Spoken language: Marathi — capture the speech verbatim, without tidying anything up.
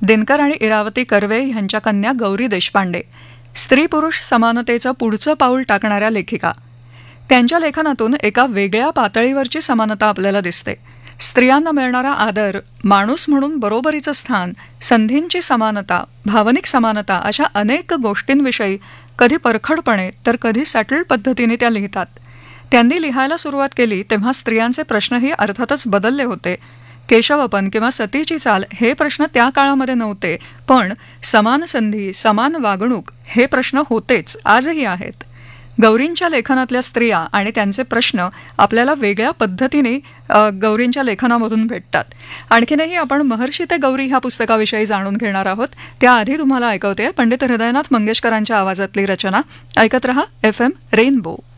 दिनकर आणि इरावती कर्वे यांच्या कन्या गौरी देशपांडे, स्त्री पुरुष समानतेचं पुढचं पाऊल टाकणाऱ्या लेखिका. त्यांच्या लेखनातून एका वेगळ्या पातळीवरची समानता आपल्याला दिसते. स्त्रियांना मिळणारा आदर, माणूस म्हणून बरोबरीचं स्थान, संधींची समानता, भावनिक समानता अशा अनेक गोष्टींविषयी कधी परखडपणे तर कधी सॅटल पद्धतीने त्या लिहितात. त्यांनी लिहायला सुरुवात केली तेव्हा स्त्रियांचे प्रश्नही अर्थातच बदलले होते. केशवपन किंवा सतीची चाल हे प्रश्न त्या काळामध्ये नव्हते, पण समान संधी, समान वागणूक हे प्रश्न होतेच, आजही आहेत. गौरींच्या लेखनातल्या स्त्रिया आणि त्यांचे प्रश्न आपल्याला वेगळ्या पद्धतीने गौरींच्या लेखनामधून भेटतात. आणखीनही आपण महर्षी ते गौरी ह्या पुस्तकाविषयी जाणून घेणार आहोत. त्याआधी तुम्हाला ऐकवते पंडित हृदयनाथ मंगेशकरांच्या आवाजातली रचना. ऐकत रहा एफ एम रेनबो.